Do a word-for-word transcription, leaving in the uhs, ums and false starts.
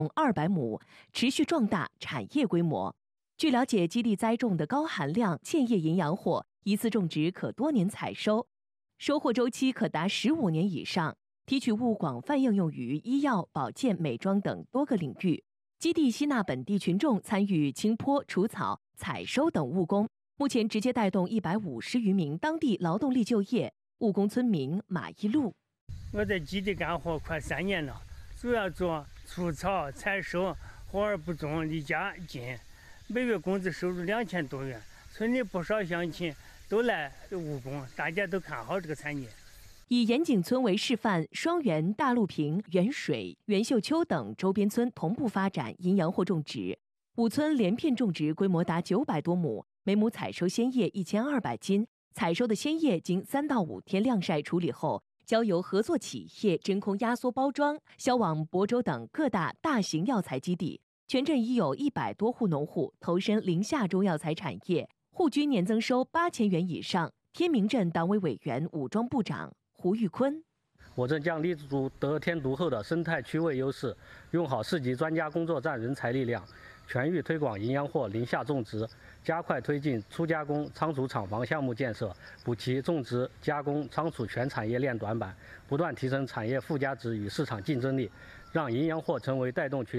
二百亩，持续壮大产业规模。据了解，基地栽种的高含量线叶营养货，一次种植可多年采收，收获周期可达十五年以上。提取物广泛应用于医药、保健、美妆等多个领域。基地吸纳本地群众参与清坡、除草、采收等务工，目前直接带动一百五十余名当地劳动力就业。务工村民马一路： 我在基地干活快三年了，主要做除草、采收，活而不中，离家近，每月工资收入两千多元。村里不少乡亲都来务工，大家都看好这个产业。 以盐井村为示范，双源、大陆坪、元水、元秀丘等周边村同步发展阴阳货种植。五村连片种植规模达九百多亩，每亩采收鲜叶一千二百斤。采收的鲜叶经三到五天晾晒处理后，交由合作企业真空压缩包装，销往亳州等各大大型药材基地。全镇已有一百多户农户投身林下中药材产业，户均年增收八千元以上。天明镇党委委员、武装部长胡玉坤： 我镇将立足得天独厚的生态区位优势，用好市级专家工作站人才力量，全域推广营养货林下种植，加快推进粗加工仓储厂房项目建设，补齐种植、加工、仓储全产业链短板，不断提升产业附加值与市场竞争力，让营养货成为带动群